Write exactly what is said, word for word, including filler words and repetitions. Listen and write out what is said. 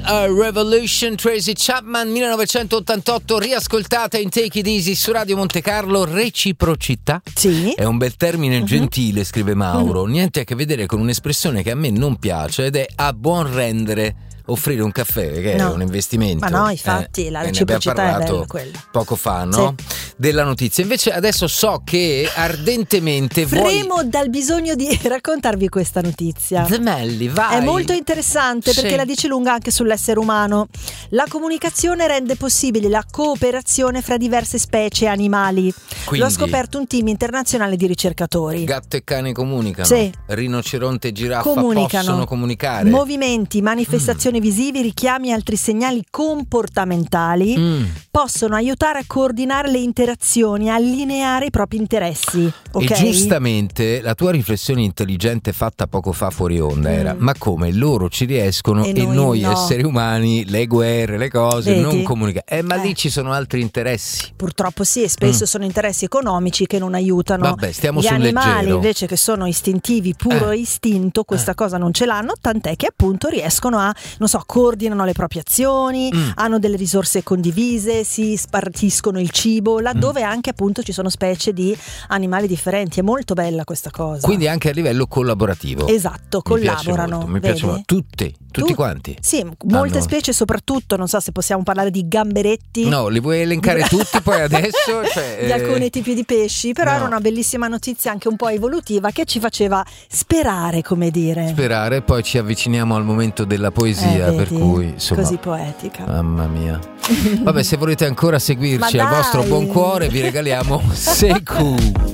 a Revolution, Tracy Chapman, millenovecentottantotto, riascoltata in Take It Easy su Radio Monte Carlo. Reciprocità, sì, è un bel termine uh-huh. gentile, scrive Mauro, uh-huh. niente a che vedere con un'espressione che a me non piace ed è a buon rendere offrire un caffè, che no. è un investimento. Ma no, infatti, eh, la reciprocità è bella quella. Poco fa, no? Sì. Della notizia. Invece adesso so che ardentemente Fremo vuoi... dal bisogno di raccontarvi questa notizia. Zemelli, vai. È molto interessante perché sì. la dice lunga anche sull'essere umano. La comunicazione rende possibile la cooperazione fra diverse specie animali. Quindi, lo ha scoperto un team internazionale di ricercatori. Gatto e cane comunicano. Sì. Rinoceronte e giraffa comunicano. possono comunicare. Movimenti, manifestazioni mm. visivi, richiami e altri segnali comportamentali mm. possono aiutare a coordinare le interazioni, a allineare i propri interessi. Okay? E giustamente la tua riflessione intelligente fatta poco fa fuori onda mm. era: ma come loro ci riescono e, e noi, noi no. esseri umani, le guerre, le cose, Vedi? non comunicare? Eh, ma eh. lì ci sono altri interessi. Purtroppo sì, e spesso mm. sono interessi economici che non aiutano. Vabbè, stiamo Gli sul animali leggero. invece, che sono istintivi, puro eh. istinto, questa eh. cosa non ce l'hanno, tant'è che appunto riescono a, non so, coordinano le proprie azioni, mm. hanno delle risorse condivise, si spartiscono il cibo, laddove mm. anche appunto ci sono specie di animali differenti. È molto bella questa cosa. Quindi anche a livello collaborativo. Esatto, mi collaborano. Piace mi piace molto. Tutte, tutti tu, quanti. Sì, molte hanno... specie, soprattutto, non so se possiamo parlare di gamberetti. No, li vuoi elencare tutti poi adesso? Cioè, di alcuni tipi di pesci, però no. era una bellissima notizia anche un po' evolutiva che ci faceva sperare, come dire. Sperare, poi ci avviciniamo al momento della poesia, eh, per cui insomma, così poetica. Mamma mia. Vabbè, se volete ancora seguirci al vostro buon cuore, vi regaliamo Seku.